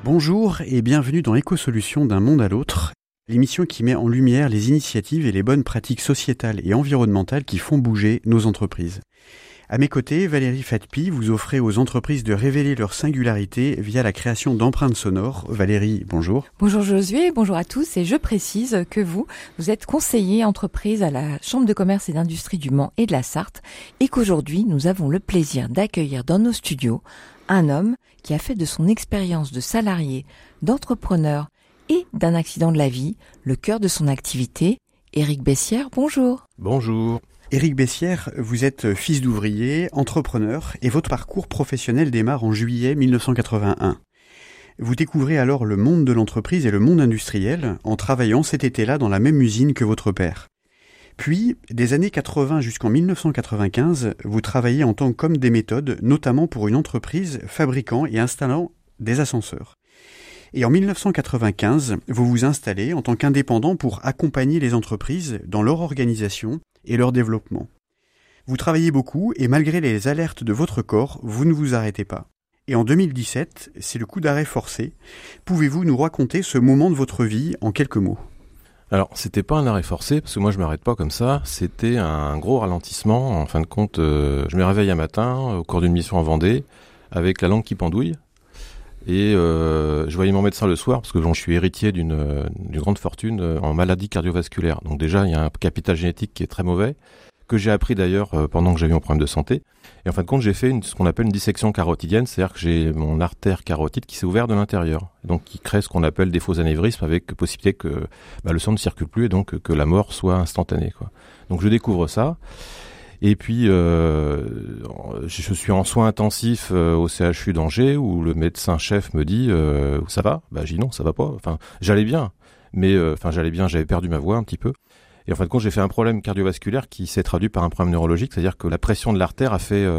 Bonjour et bienvenue dans Éco-Solutions d'un monde à l'autre, l'émission qui met en lumière les initiatives et les bonnes pratiques sociétales et environnementales qui font bouger nos entreprises. À mes côtés, Valérie Fatpi, vous offrez aux entreprises de révéler leur singularité via la création d'empreintes sonores. Valérie, bonjour. Bonjour Josué, bonjour à tous et je précise que vous êtes conseiller entreprise à la Chambre de commerce et d'industrie du Mans et de la Sarthe et qu'aujourd'hui nous avons le plaisir d'accueillir dans nos studios un homme qui a fait de son expérience de salarié, d'entrepreneur et d'un accident de la vie le cœur de son activité. Éric Bessière, bonjour. Bonjour. Éric Bessière, vous êtes fils d'ouvrier, entrepreneur et votre parcours professionnel démarre en juillet 1981. Vous découvrez alors le monde de l'entreprise et le monde industriel en travaillant cet été-là dans la même usine que votre père. Puis, des années 80 jusqu'en 1995, vous travaillez en tant qu'homme des méthodes, notamment pour une entreprise fabriquant et installant des ascenseurs. Et en 1995, vous vous installez en tant qu'indépendant pour accompagner les entreprises dans leur organisation et leur développement. Vous travaillez beaucoup et malgré les alertes de votre corps, vous ne vous arrêtez pas. Et en 2017, c'est le coup d'arrêt forcé. Pouvez-vous nous raconter ce moment de votre vie en quelques mots ? Alors, c'était pas un arrêt forcé, parce que moi je m'arrête pas comme ça, c'était un gros ralentissement. En fin de compte, je me réveille un matin, au cours d'une mission en Vendée, avec la langue qui pendouille. Et je voyais mon médecin le soir, parce que je suis héritier d'une grande fortune en maladie cardiovasculaire. Donc déjà, il y a un capital génétique qui est très mauvais, que j'ai appris d'ailleurs pendant que j'avais mon problème de santé. Et en fin de compte, j'ai fait ce qu'on appelle une dissection carotidienne, c'est-à-dire que j'ai mon artère carotide qui s'est ouverte de l'intérieur, donc qui crée ce qu'on appelle des faux anévrismes, avec possibilité que le sang ne circule plus et donc que la mort soit instantanée, quoi. Donc je découvre ça. Et puis, je suis en soins intensifs au CHU d'Angers où le médecin-chef me dit « Ça va ?» Bah, je dis « Non, ça va pas. » Enfin, j'allais bien, mais j'avais perdu ma voix un petit peu. Et en fin de compte, j'ai fait un problème cardiovasculaire qui s'est traduit par un problème neurologique, c'est-à-dire que la pression de l'artère a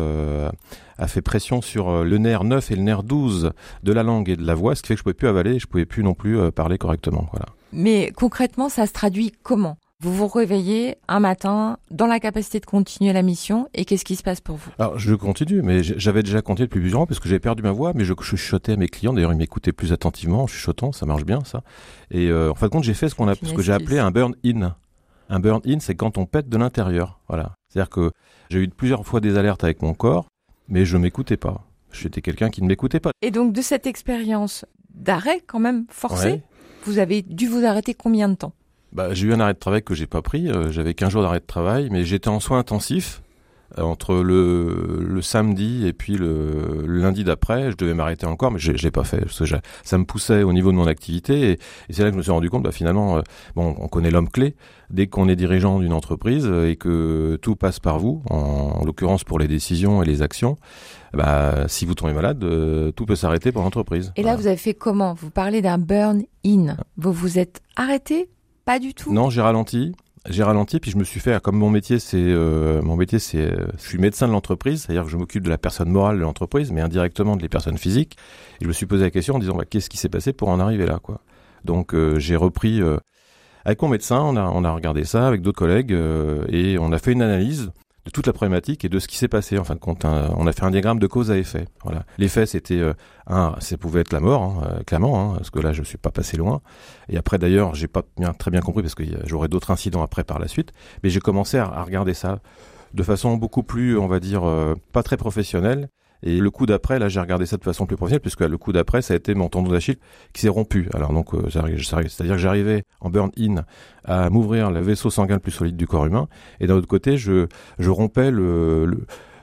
fait pression sur le nerf 9 et le nerf 12 de la langue et de la voix, ce qui fait que je pouvais plus avaler et je pouvais plus non plus parler correctement. Voilà. Mais concrètement, ça se traduit comment ? Vous vous réveillez un matin dans la capacité de continuer la mission et qu'est-ce qui se passe pour vous ? Alors je continue, mais j'avais déjà continué depuis plusieurs ans parce que j'avais perdu ma voix, mais je chuchotais à mes clients. D'ailleurs, ils m'écoutaient plus attentivement en chuchotant, ça marche bien ça. Et en fin de compte, j'ai fait ce que j'ai appelé un burn-in. Un burn-in, c'est quand on pète de l'intérieur. Voilà. C'est-à-dire que j'ai eu plusieurs fois des alertes avec mon corps, mais je m'écoutais pas. J'étais quelqu'un qui ne m'écoutait pas. Et donc de cette expérience d'arrêt quand même forcé, ouais. Vous avez dû vous arrêter combien de temps ? J'ai eu un arrêt de travail que j'ai pas pris. J'avais 15 jours d'arrêt de travail, mais j'étais en soins intensifs entre le samedi et puis le lundi d'après. Je devais m'arrêter encore, mais je l'ai pas fait parce que ça me poussait au niveau de mon activité. Et c'est là que je me suis rendu compte, finalement, on connaît l'homme clé. Dès qu'on est dirigeant d'une entreprise et que tout passe par vous, en l'occurrence pour les décisions et les actions, si vous tombez malade, tout peut s'arrêter pour l'entreprise. Et là, vous avez fait comment ? Vous parlez d'un burn-in. Vous vous êtes arrêté ? Pas du tout. Non, j'ai ralenti, puis je me suis fait, comme mon métier, je suis médecin de l'entreprise, c'est-à-dire que je m'occupe de la personne morale de l'entreprise, mais indirectement des personnes physiques. Et je me suis posé la question en disant, qu'est-ce qui s'est passé pour en arriver là, quoi. Donc, j'ai repris, avec mon médecin, on a regardé ça avec d'autres collègues, et on a fait une analyse de toute la problématique et de ce qui s'est passé. En fin de compte, on a fait un diagramme de cause à effet. Voilà. L'effet, c'était ça pouvait être la mort, clairement, parce que là, je suis pas passé loin. Et après, d'ailleurs, j'ai pas très bien compris parce que j'aurais d'autres incidents après par la suite. Mais j'ai commencé à regarder ça de façon beaucoup plus, on va dire, pas très professionnelle. Et le coup d'après, là, j'ai regardé ça de façon plus professionnelle, puisque le coup d'après, ça a été mon tendon d'Achille qui s'est rompu. Alors donc, c'est-à-dire que j'arrivais en burn-in à m'ouvrir le vaisseau sanguin le plus solide du corps humain, et d'un autre côté, je rompais le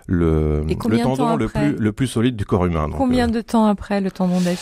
tendon le plus solide du corps humain. Donc, combien de temps après le tendon d'Achille ?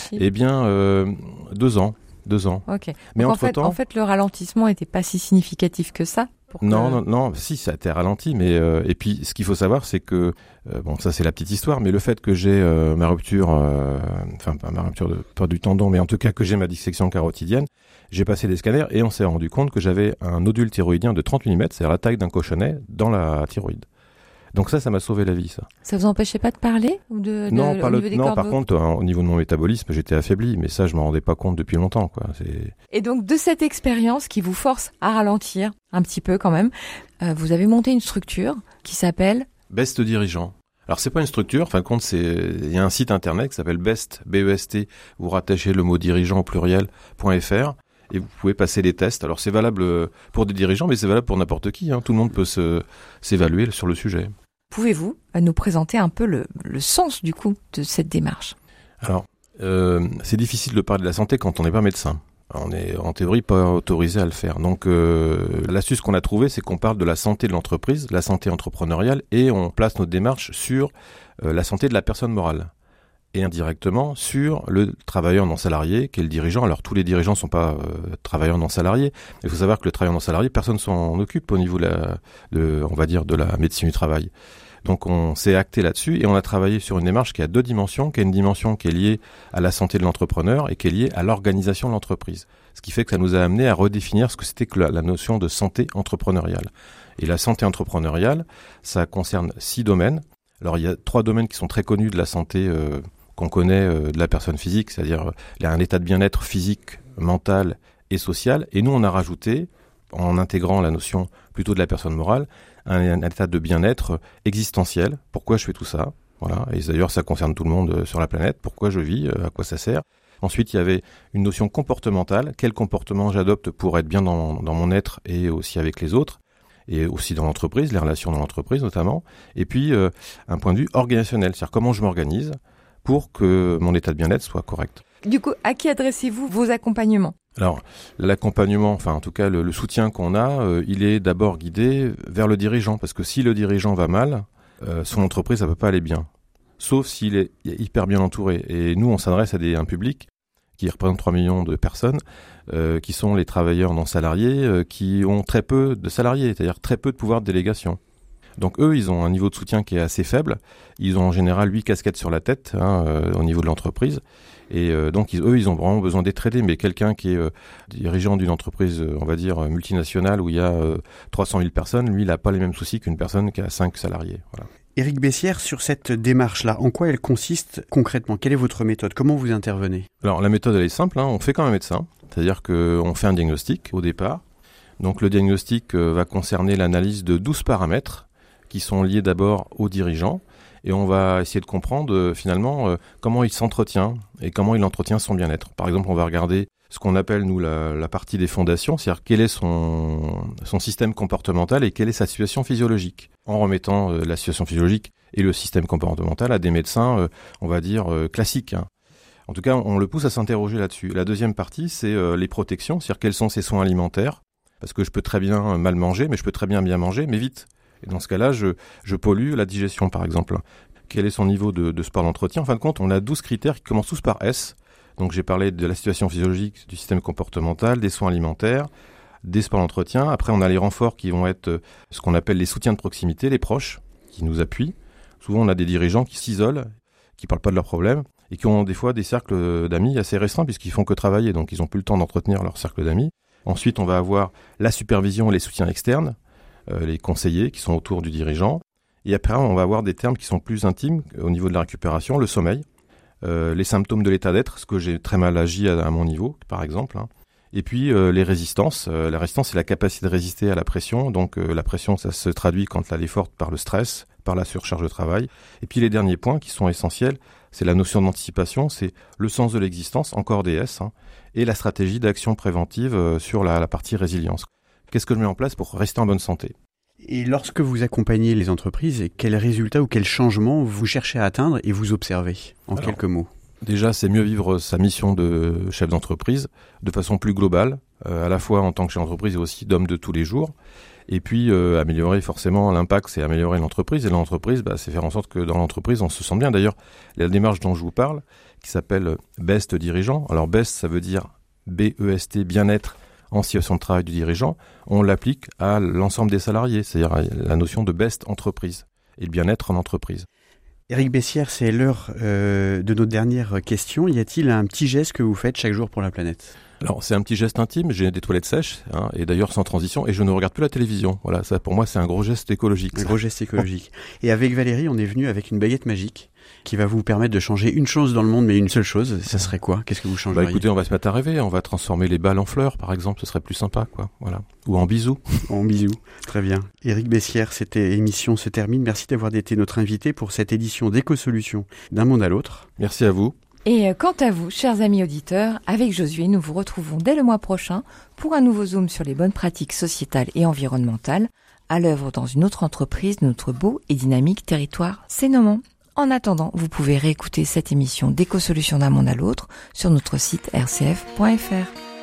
2 ans. 2 ans. Ok. Mais donc en fait, le ralentissement n'était pas si significatif que ça. Non, si, ça a été ralenti, mais et puis ce qu'il faut savoir, c'est que ça c'est la petite histoire, mais le fait que j'ai ma rupture, pas ma rupture du tendon, mais en tout cas que j'ai ma dissection carotidienne, j'ai passé des scanners et on s'est rendu compte que j'avais un nodule thyroïdien de 30 mm, c'est-à-dire la taille d'un cochonnet dans la thyroïde. Donc ça m'a sauvé la vie, ça. Ça vous empêchait pas de parler ou Non, par contre, au niveau de mon métabolisme, j'étais affaibli, mais ça, je m'en rendais pas compte depuis longtemps, quoi. Et donc, de cette expérience qui vous force à ralentir un petit peu quand même, vous avez monté une structure qui s'appelle Best Dirigeant. Alors c'est pas une structure, en fin de compte, il y a un site internet qui s'appelle BEST, B-E-S-T, vous rattachez le mot dirigeant au pluriel.fr et vous pouvez passer les tests. Alors c'est valable pour des dirigeants, mais c'est valable pour n'importe qui, hein. Tout le monde peut s'évaluer sur le sujet. Pouvez-vous nous présenter un peu le sens du coup de cette démarche ? Alors, c'est difficile de parler de la santé quand on n'est pas médecin. On est en théorie pas autorisé à le faire. Donc l'astuce qu'on a trouvée, c'est qu'on parle de la santé de l'entreprise, la santé entrepreneuriale, et on place notre démarche sur la santé de la personne morale. Et indirectement sur le travailleur non salarié, qui est le dirigeant. Alors tous les dirigeants ne sont pas travailleurs non salariés. Il faut savoir que le travailleur non salarié, personne s'en occupe au niveau on va dire, de la médecine du travail. Donc on s'est acté là-dessus et on a travaillé sur une démarche qui a deux dimensions, qui est une dimension qui est liée à la santé de l'entrepreneur et qui est liée à l'organisation de l'entreprise. Ce qui fait que ça nous a amené à redéfinir ce que c'était que la notion de santé entrepreneuriale. Et la santé entrepreneuriale, ça concerne 6 domaines. Alors il y a 3 domaines qui sont très connus de la santé qu'on connaît de la personne physique, c'est-à-dire il y a un état de bien-être physique, mental et social. Et nous on a rajouté, en intégrant la notion plutôt de la personne morale, un état de bien-être existentiel. Pourquoi je fais tout ça ? Voilà. Et d'ailleurs, ça concerne tout le monde sur la planète. Pourquoi je vis ? À quoi ça sert ? Ensuite, il y avait une notion comportementale. Quel comportement j'adopte pour être bien dans mon être et aussi avec les autres ? Et aussi dans l'entreprise, les relations dans l'entreprise notamment. Et puis, un point de vue organisationnel. C'est-à-dire comment je m'organise pour que mon état de bien-être soit correct. Du coup, à qui adressez-vous vos accompagnements ? Alors, l'accompagnement, enfin en tout cas le soutien qu'on a, il est d'abord guidé vers le dirigeant. Parce que si le dirigeant va mal, son entreprise, ça peut pas aller bien. Sauf s'il est hyper bien entouré. Et nous, on s'adresse à un public qui représente 3 millions de personnes, qui sont les travailleurs non salariés, qui ont très peu de salariés, c'est-à-dire très peu de pouvoir de délégation. Donc eux, ils ont un niveau de soutien qui est assez faible. Ils ont en général 8 casquettes sur la tête au niveau de l'entreprise. Et donc ils ont vraiment besoin d'être aidés. Mais quelqu'un qui est dirigeant d'une entreprise, on va dire, multinationale où il y a 300 000 personnes, lui, il n'a pas les mêmes soucis qu'une personne qui a 5 salariés. Voilà. Éric Bessières, sur cette démarche-là, en quoi elle consiste concrètement ? Quelle est votre méthode ? Comment vous intervenez ? Alors la méthode, elle est simple, on fait comme un médecin. C'est-à-dire qu'on fait un diagnostic au départ. Donc le diagnostic va concerner l'analyse de 12 paramètres qui sont liés d'abord aux dirigeants. Et on va essayer de comprendre finalement comment il s'entretient et comment il entretient son bien-être. Par exemple, on va regarder ce qu'on appelle, nous, la partie des fondations, c'est-à-dire quel est son système comportemental et quelle est sa situation physiologique, en remettant la situation physiologique et le système comportemental à des médecins, on va dire, classiques. En tout cas, on le pousse à s'interroger là-dessus. La deuxième partie, c'est les protections, c'est-à-dire quels sont ses soins alimentaires, parce que je peux très bien mal manger, mais je peux très bien manger, mais vite. Et dans ce cas-là, je pollue la digestion, par exemple. Quel est son niveau de sport d'entretien ? En fin de compte, on a 12 critères qui commencent tous par S. Donc j'ai parlé de la situation physiologique, du système comportemental, des soins alimentaires, des sports d'entretien. Après, on a les renforts qui vont être ce qu'on appelle les soutiens de proximité, les proches qui nous appuient. Souvent, on a des dirigeants qui s'isolent, qui parlent pas de leurs problèmes et qui ont des fois des cercles d'amis assez restreints puisqu'ils font que travailler. Donc, ils ont plus le temps d'entretenir leur cercle d'amis. Ensuite, on va avoir la supervision et les soutiens externes, les conseillers qui sont autour du dirigeant. Et après, on va avoir des termes qui sont plus intimes au niveau de la récupération, le sommeil, les symptômes de l'état d'être, ce que j'ai très mal agi à mon niveau, par exemple. Et puis les résistances. La résistance, c'est la capacité de résister à la pression. Donc la pression, ça se traduit quand elle est forte par le stress, par la surcharge de travail. Et puis les derniers points qui sont essentiels, c'est la notion d'anticipation, c'est le sens de l'existence, encore des S, et la stratégie d'action préventive sur la partie résilience. Qu'est-ce que je mets en place pour rester en bonne santé ? Et lorsque vous accompagnez les entreprises, quels résultats ou quels changements vous cherchez à atteindre et vous observez, quelques mots ? Déjà, c'est mieux vivre sa mission de chef d'entreprise de façon plus globale, à la fois en tant que chef d'entreprise et aussi d'homme de tous les jours. Et puis, améliorer forcément l'impact, c'est améliorer l'entreprise. Et l'entreprise, c'est faire en sorte que dans l'entreprise, on se sente bien. D'ailleurs, la démarche dont je vous parle, qui s'appelle BEST dirigeant. Alors, BEST, ça veut dire B-E-S-T, bien-être en situation de travail du dirigeant. On l'applique à l'ensemble des salariés, c'est-à-dire la notion de BEST entreprise et le bien-être en entreprise. Éric Bessières, c'est l'heure de notre dernière question. Y a-t-il un petit geste que vous faites chaque jour pour la planète ? Alors c'est un petit geste intime, j'ai des toilettes sèches, et d'ailleurs sans transition, et je ne regarde plus la télévision. Voilà, ça pour moi c'est un gros geste écologique. Un gros geste écologique. Et avec Valérie, on est venu avec une baguette magique qui va vous permettre de changer une chose dans le monde, mais une seule chose. Ça serait quoi? Qu'est-ce que vous changeriez? Écoutez, on va se mettre à rêver, on va transformer les balles en fleurs par exemple, ce serait plus sympa quoi. Voilà. Ou en bisous. En bisous, très bien. Éric Bessières, cette émission se termine. Merci d'avoir été notre invité pour cette édition d'Éco-Solutions d'un monde à l'autre. Merci à vous. Et quant à vous, chers amis auditeurs, avec Josué, nous vous retrouvons dès le mois prochain pour un nouveau zoom sur les bonnes pratiques sociétales et environnementales à l'œuvre dans une autre entreprise de notre beau et dynamique territoire Cénomans. En attendant, vous pouvez réécouter cette émission d'Éco-Solutions d'un monde à l'autre sur notre site rcf.fr.